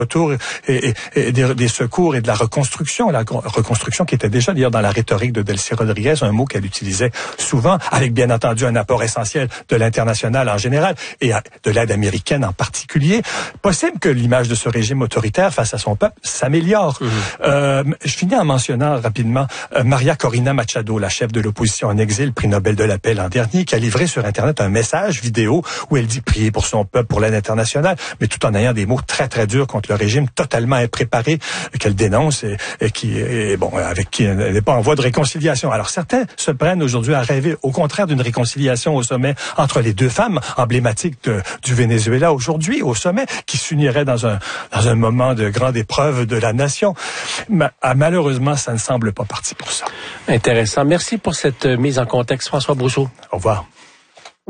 retour et des secours et de la reconstruction qui était déjà d'ailleurs dans la rhétorique de Delcy Rodriguez, un mot qu'elle utilisait souvent, avec bien entendu un apport essentiel de l'international en général et de l'aide américaine en particulier. Possible que l'image de ce régime autoritaire face à son peuple s'améliore. Je finis en mentionnant rapidement Maria Corina Machado, la chef de l'opposition en exil, prix Nobel de la paix l'an dernier, qui a livré sur Internet un message vidéo où elle dit prier pour son peuple, pour l'aide internationale, mais tout en ayant des mots très très durs contre le régime totalement impréparé qu'elle dénonce et qui est avec qui elle n'est pas en voie de réconciliation. Alors certains se prennent aujourd'hui à rêver au contraire d'une réconciliation au sommet entre les deux femmes emblématiques du Venezuela aujourd'hui au sommet, qui s'uniraient dans un moment de grande épreuve de la nation. Malheureusement, ça ne semble pas parti pour ça. Intéressant. Merci pour cette mise en contexte, François Brousseau. Au revoir.